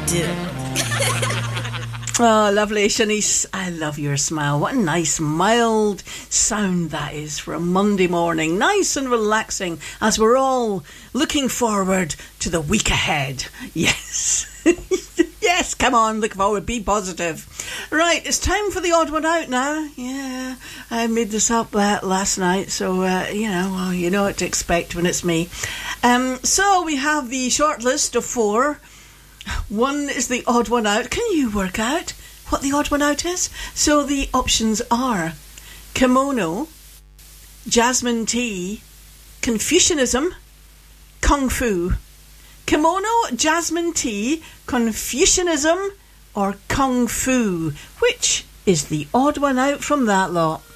do. Oh, lovely, Shanice. I love your smile. What a nice, mild sound that is for a Monday morning. Nice and relaxing as we're all looking forward to the week ahead. Yes. Yes, come on, look forward, be positive. Right, it's time for the odd one out now. Yeah, I made this up last night, so, you know what to expect when it's me. So we have the short list of 4. One is the odd one out. Can you work out what the odd one out is? So the options are kimono, jasmine tea, Confucianism, kung fu. Kimono, jasmine tea, Confucianism or kung fu. Which is the odd one out from that lot?